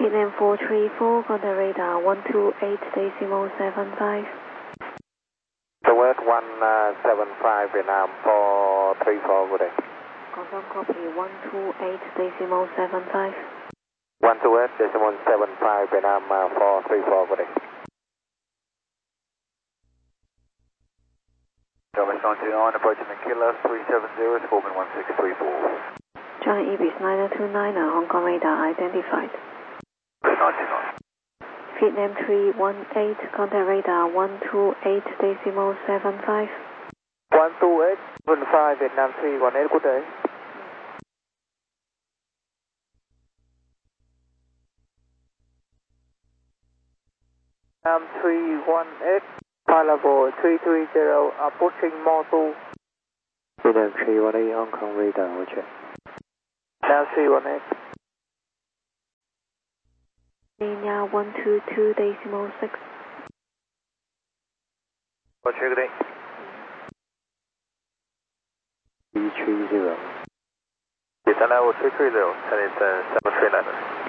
Vietnam 434, contact radar 128.75. Kuwait 175, Vietnam 434, good day. Confirm copy 128.75. 128.75, Vietnam 434, good day. Java 729, approaching Aquila 370, Scorpion 1634. Charlie Ibis 9029, Hong Kong radar identified. 99. Vietnam 318, contact radar 128.75. 128.75, Vietnam 318, good day. Vietnam 318, flight level 330, approaching Mosul. Vietnam 318, Hong Kong radar, roger. Now 318. Linia 122.6. Roger, good day. 330. Vietnam level 330, Tennis 739.